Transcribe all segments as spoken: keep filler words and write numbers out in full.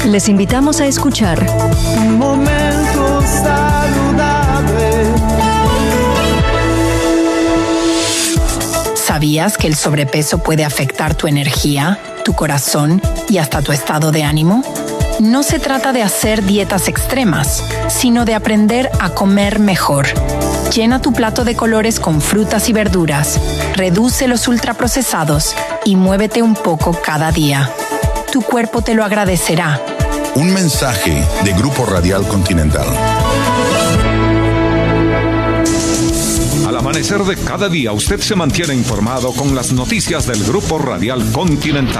Les invitamos a escuchar Un momento saludable. ¿Sabías que el sobrepeso puede afectar tu energía, tu corazón y hasta tu estado de ánimo? No se trata de hacer dietas extremas, sino de aprender a comer mejor. Llena tu plato de colores con frutas y verduras, reduce los ultraprocesados y muévete un poco cada día. Tu cuerpo te lo agradecerá. Un mensaje de Grupo Radial Continental. Al amanecer de cada día, usted se mantiene informado con las noticias del Grupo Radial Continental.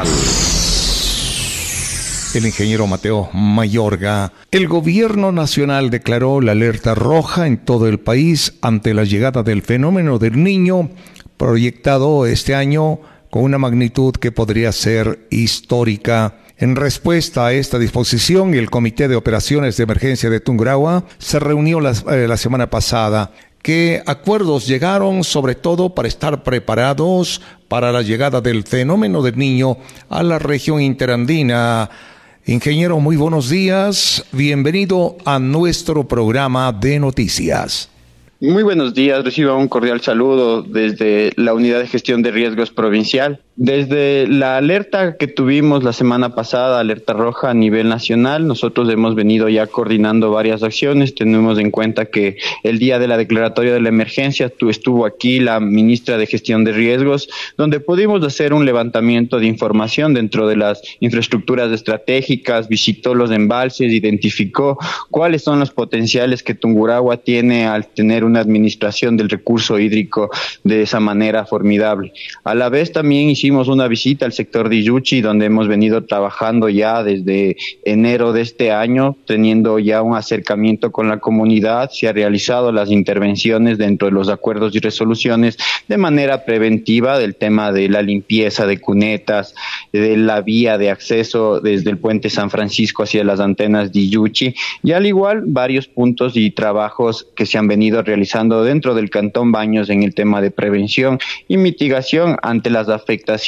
El ingeniero Mateo Mayorga. El gobierno nacional declaró la alerta roja en todo el país ante la llegada del fenómeno del Niño, proyectado este año con una magnitud que podría ser histórica. En respuesta a esta disposición, el Comité de Operaciones de Emergencia de Tungurahua se reunió la, eh, la semana pasada. ¿Qué acuerdos llegaron, sobre todo para estar preparados para la llegada del fenómeno del Niño a la región interandina? Ingeniero, muy buenos días. Bienvenido a nuestro programa de noticias. Muy buenos días, reciba un cordial saludo desde la Unidad de Gestión de Riesgos Provincial. Desde la alerta que tuvimos la semana pasada, alerta roja a nivel nacional, nosotros hemos venido ya coordinando varias acciones. Tenemos en cuenta que el día de la declaratoria de la emergencia estuvo aquí la ministra de Gestión de Riesgos, donde pudimos hacer un levantamiento de información dentro de las infraestructuras estratégicas, visitó los embalses, identificó cuáles son los potenciales que Tungurahua tiene al tener una administración del recurso hídrico de esa manera formidable. A la vez también hicimos Hicimos una visita al sector de Iyuchi, donde hemos venido trabajando ya desde enero de este año, teniendo ya un acercamiento con la comunidad. Se han realizado las intervenciones dentro de los acuerdos y resoluciones de manera preventiva del tema de la limpieza de cunetas, de la vía de acceso desde el puente San Francisco hacia las antenas de Iyuchi, y al igual varios puntos y trabajos que se han venido realizando dentro del Cantón Baños en el tema de prevención y mitigación ante las afectaciones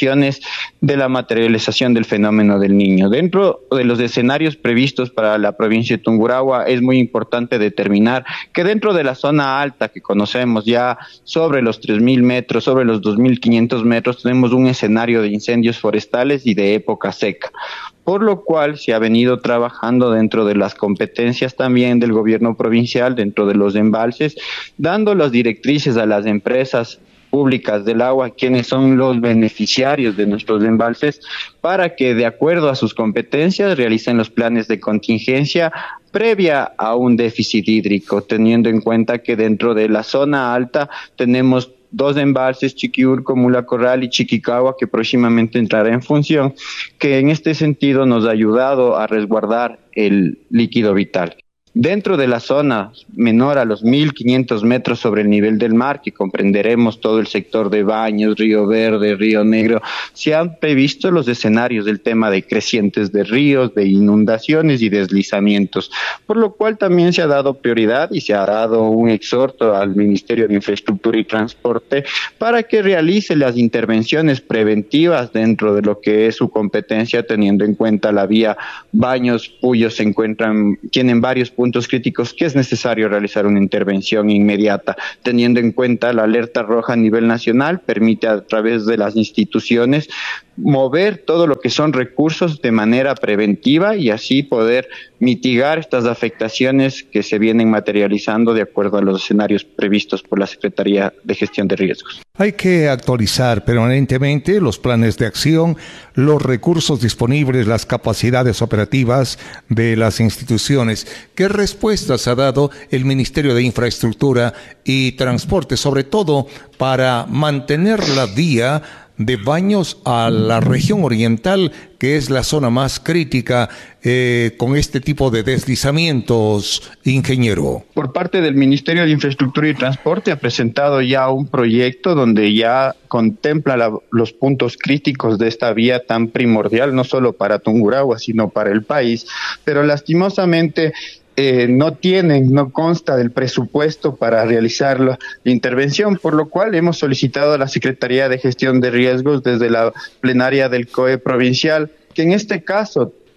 de la materialización del fenómeno del Niño. Dentro de los escenarios previstos para la provincia de Tungurahua es muy importante determinar que dentro de la zona alta que conocemos ya sobre los tres mil metros, sobre los dos mil quinientos metros, tenemos un escenario de incendios forestales y de época seca, por lo cual se ha venido trabajando dentro de las competencias también del gobierno provincial, dentro de los embalses, dando las directrices a las empresas públicas del agua, quienes son los beneficiarios de nuestros embalses, para que de acuerdo a sus competencias realicen los planes de contingencia previa a un déficit hídrico, teniendo en cuenta que dentro de la zona alta tenemos dos embalses, Chiquiurco, Mula Corral y Chiquicagua, que próximamente entrará en función, que en este sentido nos ha ayudado a resguardar el líquido vital. Dentro de la zona menor a los mil quinientos metros sobre el nivel del mar, que comprenderemos todo el sector de Baños, Río Verde, Río Negro, se han previsto los escenarios del tema de crecientes de ríos, de inundaciones y deslizamientos, por lo cual también se ha dado prioridad y se ha dado un exhorto al Ministerio de Infraestructura y Transporte para que realice las intervenciones preventivas dentro de lo que es su competencia, teniendo en cuenta la vía Baños-Puyo se encuentran, tienen varios puntos críticos que es necesario realizar una intervención inmediata, teniendo en cuenta la alerta roja a nivel nacional, permite a través de las instituciones mover todo lo que son recursos de manera preventiva y así poder mitigar estas afectaciones que se vienen materializando de acuerdo a los escenarios previstos por la Secretaría de Gestión de Riesgos. Hay que actualizar permanentemente los planes de acción, los recursos disponibles, las capacidades operativas de las instituciones. ¿Qué respuestas ha dado el Ministerio de Infraestructura y Transporte, sobre todo para mantener la vía de Baños a la región oriental, que es la zona más crítica eh, con este tipo de deslizamientos, ingeniero? Por parte del Ministerio de Infraestructura y Transporte ha presentado ya un proyecto donde ya contempla la, los puntos críticos de esta vía tan primordial, no solo para Tungurahua, sino para el país, pero lastimosamente Eh, no tienen, no consta del presupuesto para realizar la intervención, por lo cual hemos solicitado a la Secretaría de Gestión de Riesgos desde la plenaria del C O E provincial que en este caso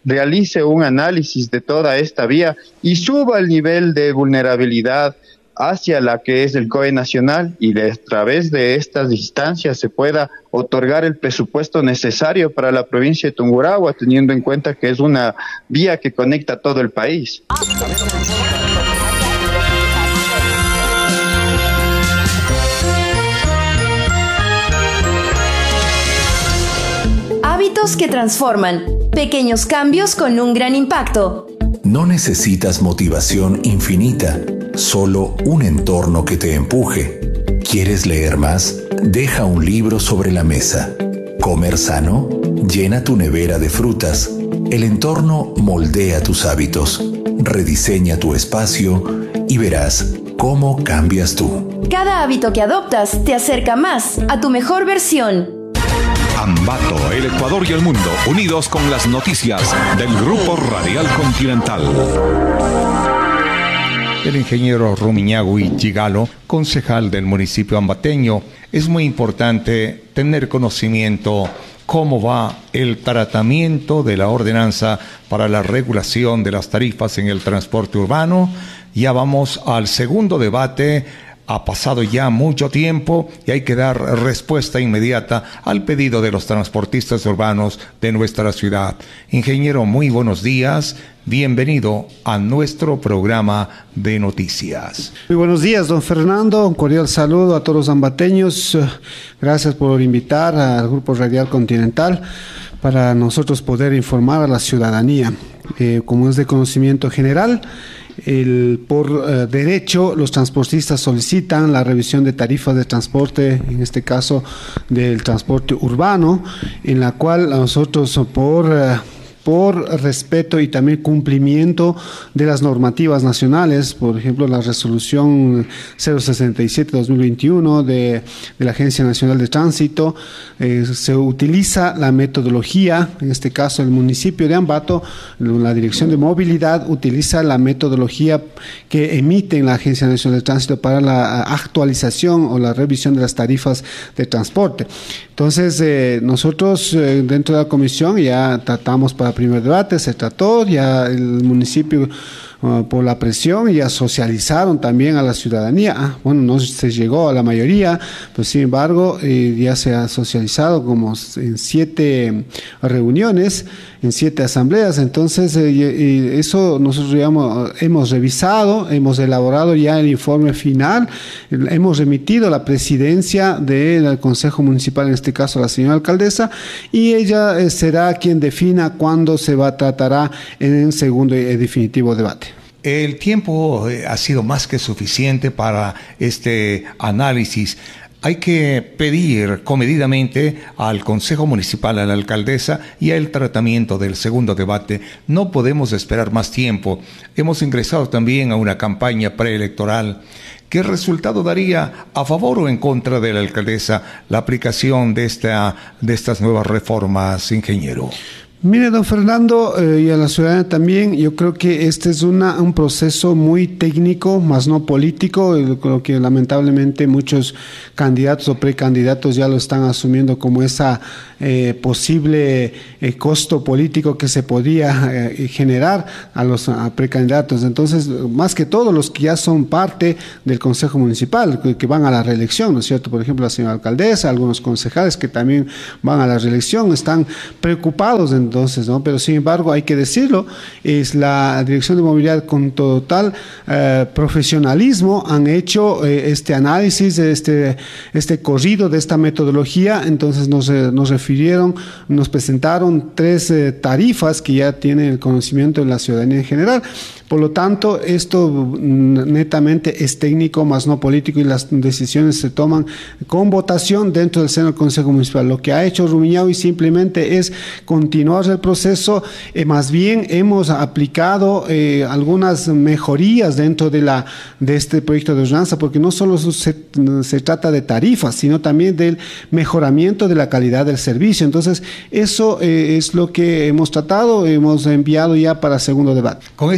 realice un análisis de toda esta vía y suba el nivel de vulnerabilidad hacia la que es el C O E nacional, y de, a través de estas instancias se pueda otorgar el presupuesto necesario para la provincia de Tungurahua, teniendo en cuenta que es una vía que conecta todo el país. Hábitos que transforman. Pequeños cambios con un gran impacto. No necesitas motivación infinita, solo un entorno que te empuje. ¿Quieres leer más? Deja un libro sobre la mesa. ¿Comer sano? Llena tu nevera de frutas. El entorno moldea tus hábitos. Rediseña tu espacio y verás cómo cambias tú. Cada hábito que adoptas te acerca más a tu mejor versión. Ambato, el Ecuador y el mundo, unidos con las noticias del Grupo Radial Continental. El ingeniero Rumiñahui Gigalo, concejal del municipio ambateño, es muy importante tener conocimiento cómo va el tratamiento de la ordenanza para la regulación de las tarifas en el transporte urbano. Ya vamos al segundo debate. Ha pasado ya mucho tiempo y hay que dar respuesta inmediata al pedido de los transportistas urbanos de nuestra ciudad. Ingeniero, muy buenos días. Bienvenido a nuestro programa de noticias. Muy buenos días, don Fernando. Un cordial saludo a todos los ambateños. Gracias por invitar al Grupo Radial Continental para nosotros poder informar a la ciudadanía. Eh, como es de conocimiento general, El, por uh, derecho, los transportistas solicitan la revisión de tarifas de transporte, en este caso del transporte urbano, en la cual nosotros por... Uh, por respeto y también cumplimiento de las normativas nacionales, por ejemplo la resolución cero sesenta y siete dos mil veintiuno de, de la Agencia Nacional de Tránsito, eh, se utiliza la metodología, en este caso el municipio de Ambato, la Dirección de Movilidad utiliza la metodología que emite la Agencia Nacional de Tránsito para la actualización o la revisión de las tarifas de transporte. Entonces, eh, nosotros eh, dentro de la comisión ya tratamos para primer debate, se trató, ya el municipio uh, por la presión ya socializaron también a la ciudadanía. Ah, bueno, no se llegó a la mayoría, pero sin embargo eh, ya se ha socializado como en siete reuniones, en siete asambleas. Entonces, eh, y eso nosotros ya hemos, hemos revisado, hemos elaborado ya el informe final, hemos remitido a la presidencia del Consejo Municipal, en este caso la señora alcaldesa, y ella eh, será quien defina cuándo se va a tratará en el segundo y definitivo debate. El tiempo ha sido más que suficiente para este análisis. Hay que pedir comedidamente al Consejo Municipal, a la alcaldesa y al tratamiento del segundo debate. No podemos esperar más tiempo. Hemos ingresado también a una campaña preelectoral. ¿Qué resultado daría a favor o en contra de la alcaldesa la aplicación de, esta, de estas nuevas reformas, ingeniero? Mire, don Fernando, eh, y a la ciudadanía también, yo creo que este es una, un proceso muy técnico, más no político, y creo que lamentablemente muchos candidatos o precandidatos ya lo están asumiendo como esa eh, posible eh, costo político que se podría eh, generar a los a precandidatos. Entonces, más que todo, los que ya son parte del Consejo Municipal, que, que van a la reelección, ¿no es cierto? Por ejemplo, la señora alcaldesa, algunos concejales que también van a la reelección, están preocupados en Entonces, ¿no? Pero sin embargo, hay que decirlo, es la Dirección de Movilidad con total eh, profesionalismo han hecho eh, este análisis, este, este corrido de esta metodología. Entonces nos, eh, nos refirieron, nos presentaron tres eh, tarifas que ya tienen el conocimiento de la ciudadanía en general. Por lo tanto, esto netamente es técnico, más no político, y las decisiones se toman con votación dentro del seno del Consejo Municipal. Lo que ha hecho Rumiñahui simplemente es continuar el proceso, eh, más bien hemos aplicado eh, algunas mejorías dentro de, la, de este proyecto de ordenanza, porque no solo se, se trata de tarifas, sino también del mejoramiento de la calidad del servicio. Entonces, eso eh, es lo que hemos tratado, hemos enviado ya para segundo debate. Con estas nuevas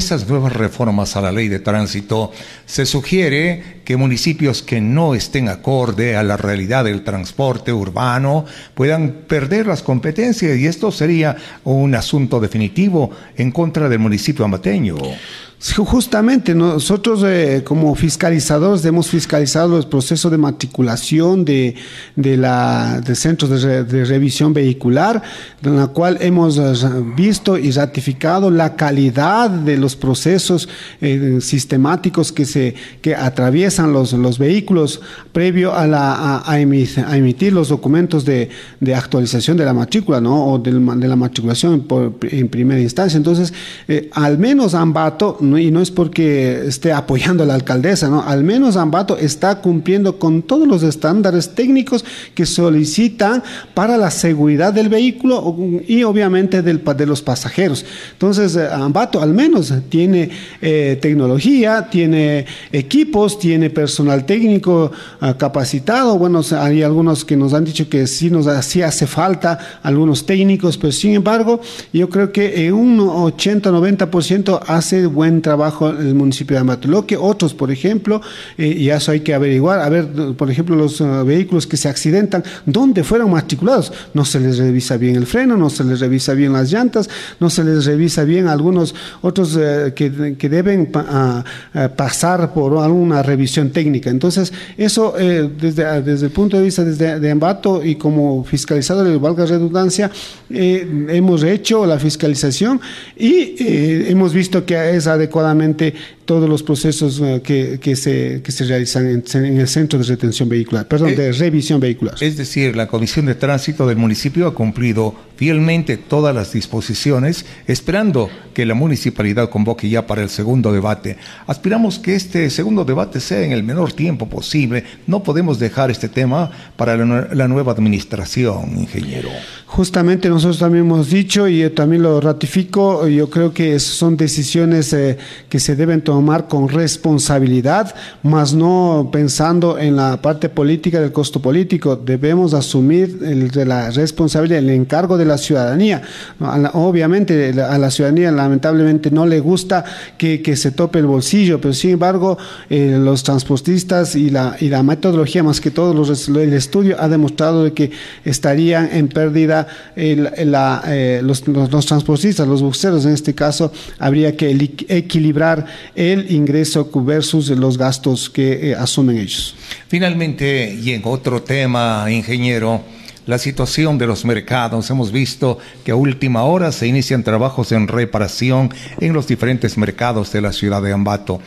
nuevas reformas a la ley de tránsito, se sugiere que municipios que no estén acorde a la realidad del transporte urbano puedan perder las competencias, y esto sería un asunto definitivo en contra del municipio ambateño. Justamente nosotros eh, como fiscalizadores hemos fiscalizado el proceso de matriculación de, de la de centros de, re, de revisión vehicular, en la cual hemos visto y ratificado la calidad de los procesos eh, sistemáticos que se que atraviesan los, los vehículos previo a, la, a, a, emitir, a emitir los documentos de, de actualización de la matrícula, ¿no? O de, de la matriculación por, en primera instancia. Entonces, eh, al menos Ambato, ¿no? Y no es porque esté apoyando a la alcaldesa, ¿no? Al menos Ambato está cumpliendo con todos los estándares técnicos que solicitan para la seguridad del vehículo y obviamente del, de los pasajeros. Entonces, Ambato al menos tiene eh, tecnología, tiene equipos, tiene personal técnico uh, capacitado. Bueno, hay algunos que nos han dicho que sí nos sí hace falta algunos técnicos, pero sin embargo, yo creo que en un ochenta a noventa por ciento hace buen trabajo el municipio de Ambato. Lo que otros, por ejemplo, eh, y eso hay que averiguar, a ver, por ejemplo, los uh, vehículos que se accidentan, ¿dónde fueron matriculados? No se les revisa bien el freno, no se les revisa bien las llantas, no se les revisa bien algunos otros uh, que, que deben uh, uh, pasar por alguna revisión técnica. Entonces, eso eh, desde, desde el punto de vista desde, de Ambato y como fiscalizador, valga redundancia, eh, hemos hecho la fiscalización y eh, hemos visto que es adecuadamente todos los procesos uh, que, que, se, que se realizan en, en el centro de retención vehicular, perdón, es, de revisión vehicular. Es decir, la Comisión de Tránsito del municipio ha cumplido fielmente todas las disposiciones, esperando que la municipalidad convoque ya para el segundo debate. Aspiramos que este segundo debate sea en el menor tiempo posible. No podemos dejar este tema para la, la nueva administración, ingeniero. Justamente nosotros también hemos dicho, y yo también lo ratifico, yo creo que son decisiones eh, que se deben tomar con responsabilidad, más no pensando en la parte política del costo político. Debemos asumir el, de la responsabilidad, el encargo de la ciudadanía. Obviamente a la ciudadanía lamentablemente no le gusta que, que se tope el bolsillo, pero sin embargo eh, los transportistas y la, y la metodología, más que todo los, el estudio ha demostrado de que estarían en pérdida el, la, eh, los, los, los transportistas, los buceros en este caso. Habría que equilibrar el ingreso versus los gastos que eh, asumen ellos. Finalmente, y en otro tema, ingeniero, la situación de los mercados. Hemos visto que a última hora se inician trabajos en reparación en los diferentes mercados de la ciudad de Ambato.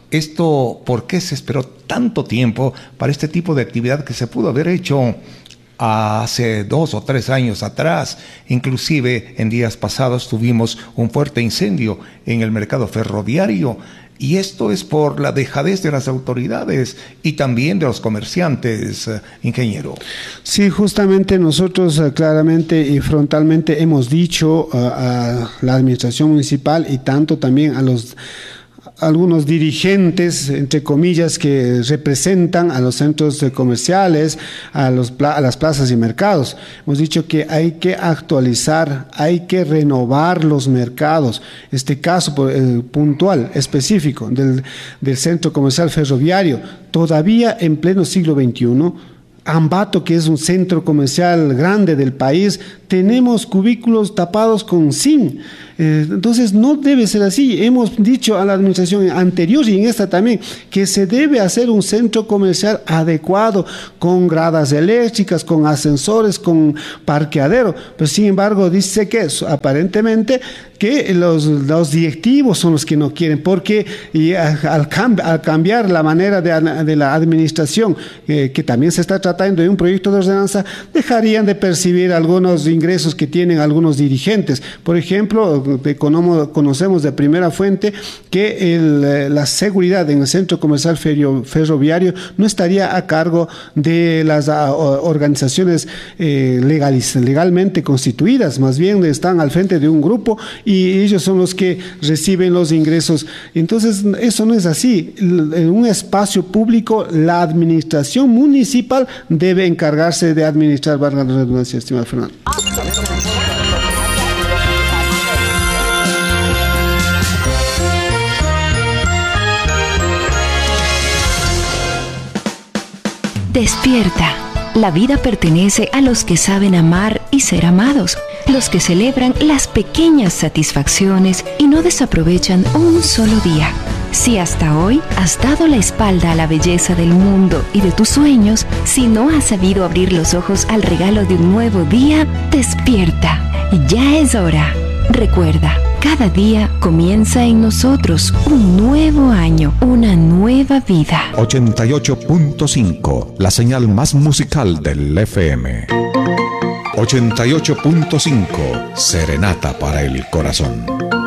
Esto, ¿por qué se esperó tanto tiempo para este tipo de actividad que se pudo haber hecho hace dos o tres años atrás? Inclusive en días pasados tuvimos un fuerte incendio en el mercado ferroviario, y esto es por la dejadez de las autoridades y también de los comerciantes, eh, ingeniero. Sí, justamente nosotros uh, claramente y frontalmente hemos dicho uh, a la administración municipal y tanto también a los algunos dirigentes, entre comillas, que representan a los centros comerciales, a, los, a las plazas y mercados. Hemos dicho que hay que actualizar, hay que renovar los mercados. Este caso eh, puntual, específico, del, del centro comercial ferroviario, todavía en pleno siglo veintiuno, Ambato, que es un centro comercial grande del país, tenemos cubículos tapados con zinc. Eh, entonces no debe ser así. Hemos dicho a la administración anterior y en esta también que se debe hacer un centro comercial adecuado, con gradas eléctricas, con ascensores, con parqueadero. Pero sin embargo dice que aparentemente que los, los directivos son los que no quieren, porque y al, cambi al cambiar la manera de, de la administración, eh, que también se está tratando de un proyecto de ordenanza, dejarían de percibir algunos ingresos que tienen algunos dirigentes. Por ejemplo, de, conocemos de primera fuente que el, la seguridad en el centro comercial ferroviario no estaría a cargo de las a, organizaciones eh, legales, legalmente constituidas, más bien están al frente de un grupo y ellos son los que reciben los ingresos. Entonces eso no es así. En un espacio público la administración municipal debe encargarse de administrar, valga la redundancia, estimado Fernando. Despierta. La vida pertenece a los que saben amar y ser amados, los que celebran las pequeñas satisfacciones y no desaprovechan un solo día. Si hasta hoy has dado la espalda a la belleza del mundo y de tus sueños, si no has sabido abrir los ojos al regalo de un nuevo día, despierta. Ya es hora. Recuerda, cada día comienza en nosotros un nuevo año, una nueva vida. ochenta y ocho punto cinco, la señal más musical del F M. ochenta y ocho punto cinco, serenata para el corazón.